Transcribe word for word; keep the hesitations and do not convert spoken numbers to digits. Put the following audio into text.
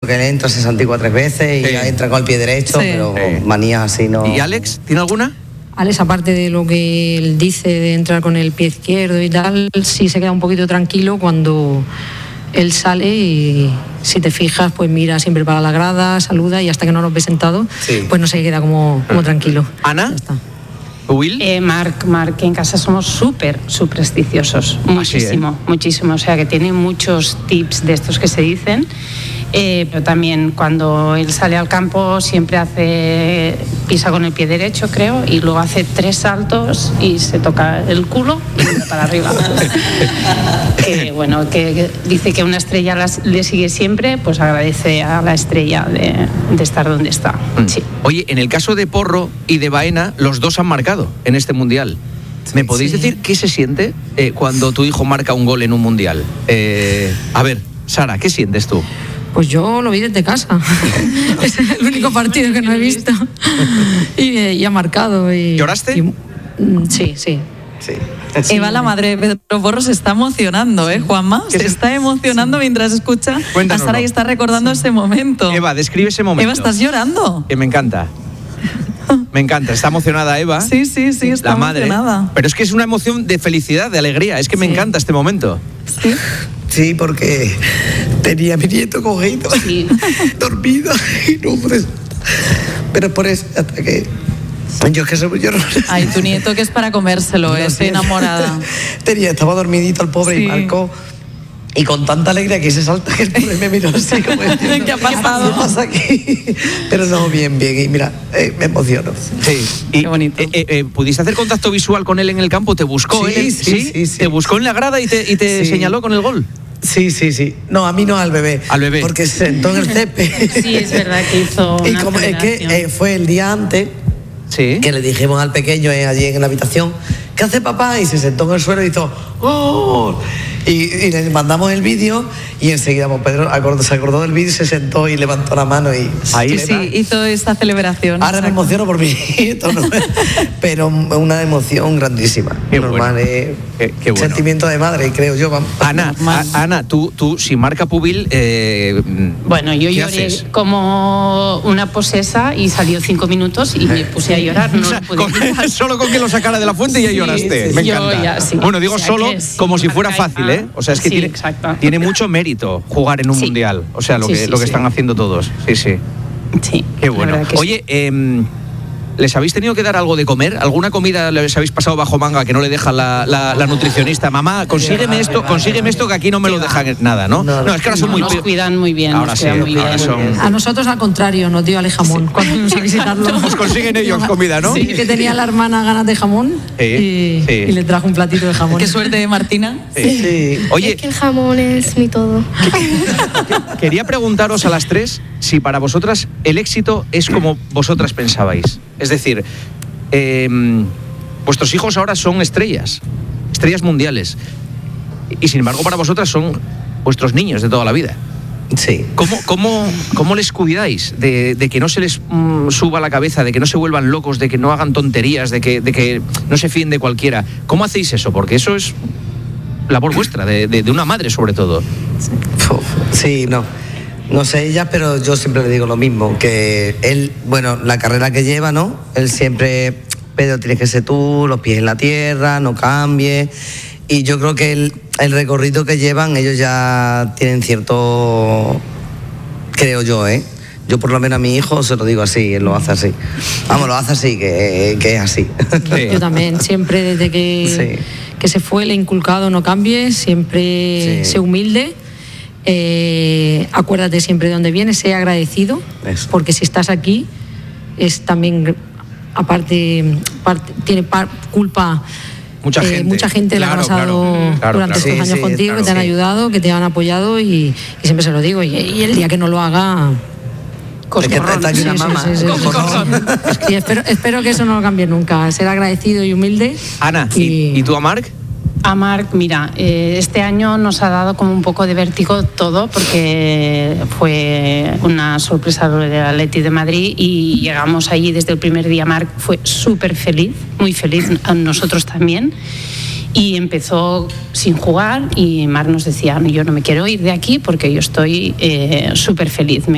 porque él entra sesenta y cuatro veces y Sí. ya entra con el pie derecho, Sí. pero Sí. manías así no. ¿Y Alex, tiene alguna? Alex, aparte de lo que él dice de entrar con el pie izquierdo y tal, sí se queda un poquito tranquilo cuando él sale y si te fijas, pues mira siempre para la grada, saluda y hasta que no nos ve sentado, Sí. pues no se queda como, como tranquilo. ¿Ana? Ya está. ¿Will? Eh, Marc, Marc, en casa somos súper supersticiosos, muchísimo, ¿eh? muchísimo. O sea, que tiene muchos tips de estos que se dicen. Eh, pero también cuando él sale al campo siempre hace, pisa con el pie derecho, creo, y luego hace tres saltos y se toca el culo y mira para arriba. Que bueno, que, que dice que una estrella las- le sigue siempre, pues agradece a la estrella de, de estar donde está. Sí. Oye, en el caso de Porro y de Baena, los dos han marcado en este Mundial. ¿Me podéis Sí. decir qué se siente eh, cuando tu hijo marca un gol en un Mundial? Eh, a ver, Sara, ¿qué sientes tú? Pues yo lo vi desde casa. Es el único partido que no he visto. Y, eh, y ha marcado. Y, ¿Lloraste? y- mm, sí, sí. Sí. Eva, la madre de Pedro Porro, se está emocionando, ¿eh, Juanma? ¿Qué Se se- está emocionando mientras escucha a Cuéntanoslo. Sara y está recordando ese momento. Eva, describe ese momento. Eva, ¿estás llorando? Que me encanta. Me encanta. Está emocionada Eva. Sí, sí, sí, está la madre. emocionada. Pero es que es una emoción de felicidad, de alegría. Es que me Sí. encanta este momento. Sí. Sí, porque tenía a mi nieto cogido, Sí. dormido, y no pude. Pero por eso, hasta que. Yo es que soy muy llorona. Ay, tu nieto que es para comérselo, eh, Lo estoy siento. enamorada. Tenía, estaba dormidito el pobre Sí. y marcó. Y con tanta alegría que se salta que el pobre me miró así como diciendo, ¿Qué ha pasado? ¿Qué pasa aquí? Pero no, bien, bien. Y mira, eh, me emociono. Sí. Y, Qué bonito. eh, eh, eh, ¿Pudiste hacer contacto visual con él en el campo? ¿Te buscó Sí, él? sí, sí, sí. ¿Te buscó en la grada y te, y te Sí. señaló con el gol? Sí, sí, sí. No, a mí no, al bebé. Al bebé. Porque se sentó en el césped. Sí, es verdad que hizo Y una como es que celebración. eh, fue el día antes Sí. que le dijimos al pequeño eh, allí en la habitación, ¿qué hace papá? Y se sentó en el suelo y hizo ¡oh! Y, y le mandamos el vídeo y enseguida pues, Pedro acordó- se acordó del vídeo y se sentó y levantó la mano y Ahí Sí, está. sí, hizo esta celebración. ahora me exacto. emociono por mi nieto, ¿no? Pero una emoción grandísima. Qué normal, bueno. eh, Qué- qué bueno. sentimiento de madre, creo yo. Vamos. Ana, Normal. a- Ana, tú, tú si marca Pubil, eh, Bueno, yo ¿qué lloré haces? como una posesa y salió cinco minutos y me puse a llorar. No O sea, lo pude con- evitar. solo con que lo sacara de la fuente ya Sí, lloraste. sí, Me yo encanta. ya, sí. Bueno, digo O sea solo que sí, como si fuera marca y- fácil, ¿eh? O sea, es que Sí, tiene, exacto. tiene mucho mérito jugar en un Sí. mundial. O sea, lo Sí, que, sí, lo que sí. están haciendo todos. Sí, sí. Sí, Qué la bueno. verdad que sí. Oye, em, ¿les habéis tenido que dar algo de comer? ¿Alguna comida les habéis pasado bajo manga que no le deja la, la- la nutricionista? Mamá, consígueme esto, consígueme esto que aquí no me lo dejan nada, ¿no? No, No, es que ahora son muy... nos cuidan muy bien. Ahora nos sí, cuidan muy ahora bien. son- A nosotros al contrario, nos dio Ale jamón cuando fuimos a visitarlo. Os consiguen ellos comida, ¿no? Sí, que tenía la hermana ganas de jamón Sí, y, sí. y le trajo un platito de jamón. Qué suerte, Martina. Sí. Oye, Es que el jamón es mi todo. quería preguntaros a las tres si para vosotras el éxito es como vosotras pensabais. Es decir, eh, vuestros hijos ahora son estrellas, estrellas mundiales. Y sin embargo para vosotras son vuestros niños de toda la vida. Sí. ¿Cómo, cómo, cómo les cuidáis de, de que no se les mm, suba la cabeza, de que no se vuelvan locos, de que no hagan tonterías, de que, de que no se fíen de cualquiera? ¿Cómo hacéis eso? Porque eso es labor vuestra, de, de, de una madre sobre todo. Uf, sí, no. No sé ella, pero yo siempre le digo lo mismo, que él, bueno, la carrera que lleva, ¿no? Él siempre, Pedro, tienes que ser tú, los pies en la tierra, no cambies. Y yo creo que el, el recorrido que llevan, ellos ya tienen cierto, creo yo, ¿eh? Yo por lo menos a mi hijo se lo digo así, él lo hace así. Vamos, lo hace así, que, que es así. Sí. Yo también, siempre desde que, Sí. que se fue le he inculcado no cambies, siempre Sí. sé humilde, eh, acuérdate siempre de dónde vienes, sé agradecido, Eso. porque si estás aquí es también, aparte, parte- tiene par- culpa. Mucha eh, gente. mucha gente le ha Claro, pasado claro, claro, durante claro. estos Sí, años sí, contigo, claro, que te han sí. ayudado, que te han apoyado y, y siempre se lo digo. Y, y el día que no lo haga, Es que está aquí una Sí, sí, mamá. sí, sí, sí. Coscorrón. Y espero, espero que eso no lo cambie nunca, ser agradecido y humilde. Ana, ¿y, ¿y tú a Marc? A Marc, mira, eh, este año nos ha dado como un poco de vértigo todo porque fue una sorpresa lo del Atleti de Madrid y llegamos allí desde el primer día. Marc fue súper feliz, muy feliz, a nosotros también. Y empezó sin jugar y Marc nos decía, yo no me quiero ir de aquí porque yo estoy eh, súper feliz. Me